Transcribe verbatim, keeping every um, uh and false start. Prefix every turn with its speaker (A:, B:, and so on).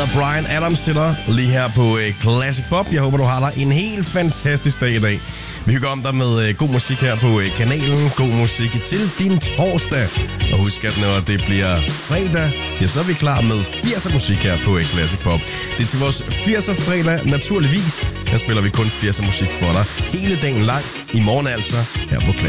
A: hedder Bryan Adams til dig lige her på Classic Pop. Jeg håber, du har dig en helt fantastisk dag i dag. Vi hygger om dig med god musik her på kanalen. God musik til din torsdag. Og husk, at når det bliver fredag, ja, så er vi klar med firser musik her på Classic Pop. Det er til vores firser fredag, naturligvis. Her spiller vi kun firser musik for dig hele dagen lang. I morgen altså her på Classic.